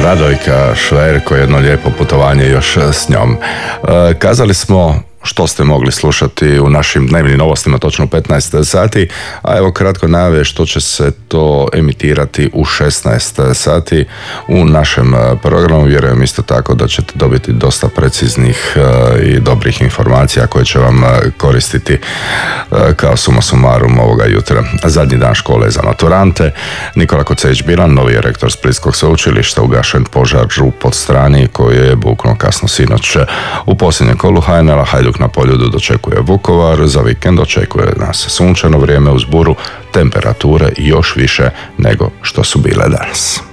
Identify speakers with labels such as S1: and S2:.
S1: Radojka Šverko, jedno lijepo putovanje još s njom. Kazali smo što ste mogli slušati u našim dnevnim novostima točno u 15 sati, a evo kratko najave što će se to emitirati u 16 sati u našem programu. Vjerujem isto tako da ćete dobiti dosta preciznih i dobrih informacija koje će vam koristiti kao suma sumarum ovoga jutra. Zadnji dan škole za maturante. Nikola Koceć-Bilan, novi je rektor Splitskog sveučilišta, ugašen požar u Podstrani koji je buknuo kasno sinoć. U posljednjem kolu HNL-a Hajduk na Poljudu dočekuje Vukovar, za vikend očekuje nas sunčano vrijeme uz buru, temperature još više nego što su bile danas.